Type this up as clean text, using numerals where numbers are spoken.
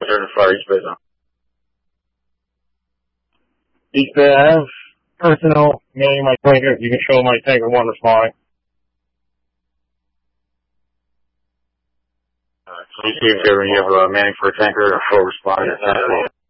Fire East Base. East Bay, I have personnel manning my tanker. You can show my tanker 1 responding. So you see if you have manning for a tanker or full responding.